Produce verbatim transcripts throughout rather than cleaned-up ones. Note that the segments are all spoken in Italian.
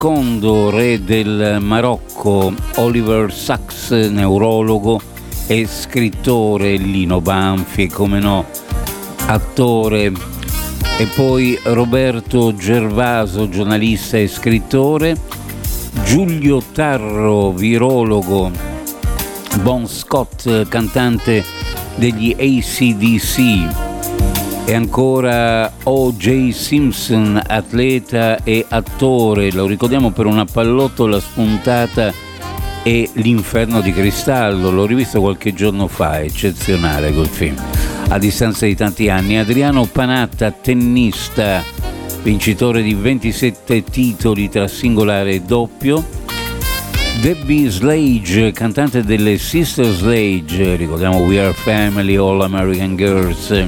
secondo re del Marocco, Oliver Sacks, neurologo e scrittore, Lino Banfi, come no, attore, e poi Roberto Gervaso, giornalista e scrittore, Giulio Tarro, virologo, Bon Scott, cantante degli A C D C, e ancora O J Simpson, atleta e attore, lo ricordiamo per Una pallottola spuntata e L'inferno di cristallo, l'ho rivisto qualche giorno fa, eccezionale quel film, a distanza di tanti anni. Adriano Panatta, tennista, vincitore di ventisette titoli tra singolare e doppio. Debbie Slade, cantante delle Sister Slade, ricordiamo We Are Family, All American Girls.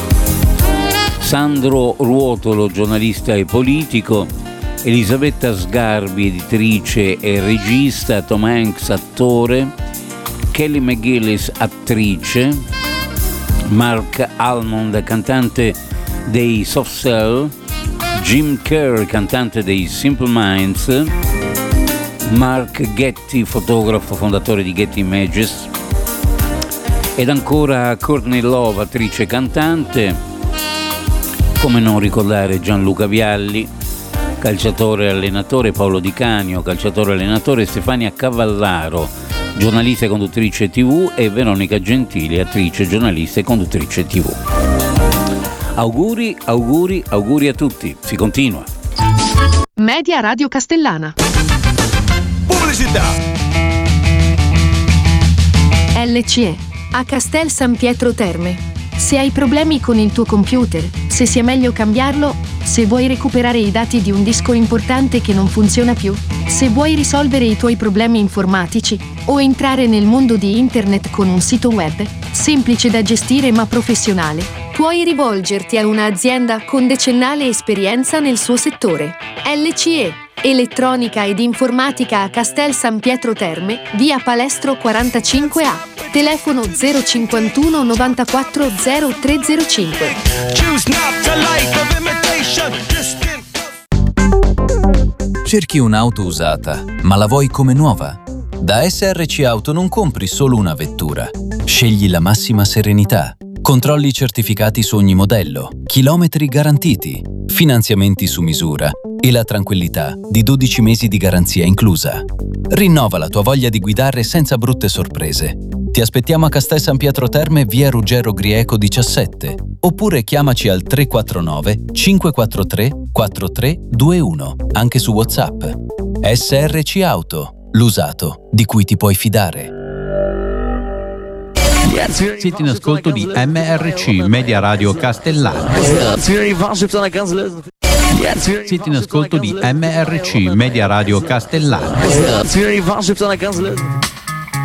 Sandro Ruotolo, giornalista e politico. Elisabetta Sgarbi, editrice e regista. Tom Hanks, attore. Kelly McGillis, attrice. Mark Almond, cantante dei Soft Cell. Jim Kerr, cantante dei Simple Minds. Mark Getty, fotografo, fondatore di Getty Images. Ed ancora Courtney Love, attrice e cantante. Come non ricordare Gianluca Vialli, calciatore e allenatore, Paolo Di Canio, calciatore e allenatore, Stefania Cavallaro, giornalista e conduttrice tivù, e Veronica Gentili, attrice, giornalista e conduttrice tivù. Auguri, auguri, auguri a tutti. Si continua. Media Radio Castellana. Pubblicità. L C E a Castel San Pietro Terme. Se hai problemi con il tuo computer, se sia meglio cambiarlo, se vuoi recuperare i dati di un disco importante che non funziona più, se vuoi risolvere i tuoi problemi informatici o entrare nel mondo di internet con un sito web, semplice da gestire ma professionale, puoi rivolgerti a un'azienda con decennale esperienza nel suo settore. L C E, elettronica ed informatica a Castel San Pietro Terme, via Palestro quarantacinque A. Telefono zero cinquantuno novantaquattro zero tre zero cinque. Cerchi un'auto usata, ma la vuoi come nuova? Da S R C Auto non compri solo una vettura. Scegli la massima serenità. Controlli certificati su ogni modello, chilometri garantiti, finanziamenti su misura e la tranquillità di dodici mesi di garanzia inclusa. Rinnova la tua voglia di guidare senza brutte sorprese. Ti aspettiamo a Castel San Pietro Terme, via Ruggero Grieco diciassette, oppure chiamaci al tre quattro nove cinque quattro tre quattro tre due uno, anche su WhatsApp. S R C Auto, l'usato di cui ti puoi fidare. Siete in ascolto di M R C Media Radio Castellana. Siete in ascolto di M R C Media Radio Castellana.